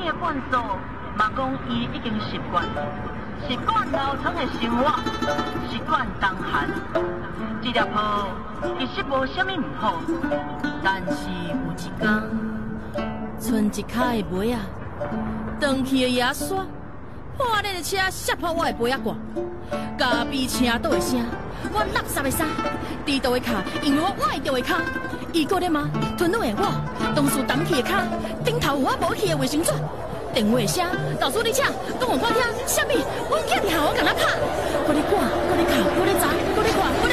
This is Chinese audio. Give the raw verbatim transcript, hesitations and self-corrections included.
的惯作，嘛讲伊已经习惯，习惯老床的生活，习惯冬寒。这粒泡其实无啥物唔好，但是有一天， 剩一卡的梅啊，断去的牙刷，破裂的车摔破我的杯仔罐，咖啡车倒的声，我垃圾的衫，低倒的脚，因为我崴掉的脚，伊个咧骂吞落的我，当初冻去的脚，顶头有我无去的卫生纸。电话的声，老师你请，讲互我听，啥物？我囝伫校我甲他拍，我咧赶，我咧哭，我咧查，我咧看。